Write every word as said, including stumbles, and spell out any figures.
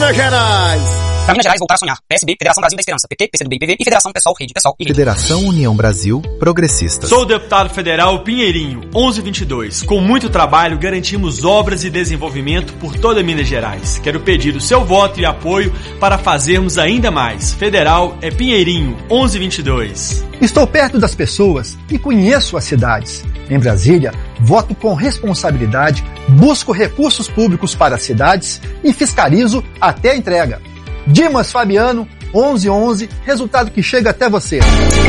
Minas Gerais. Pra Minas Gerais, voltar a sonhar. P S B, Federação Brasil da Esperança. P T, P C do B, I P V e Federação Pessoal, Rede Pessoal e Rede. Federação União Brasil, Progressistas. Sou o deputado federal Pinheirinho, onze vinte e dois. Com muito trabalho, garantimos obras e desenvolvimento por toda Minas Gerais. Quero pedir o seu voto e apoio para fazermos ainda mais. Federal é Pinheirinho, onze vinte e dois. Estou perto das pessoas e conheço as cidades. Em Brasília, voto com responsabilidade, busco recursos públicos para as cidades e fiscalizo até a entrega. Dimas Fabiano, onze onze, resultado que chega até você.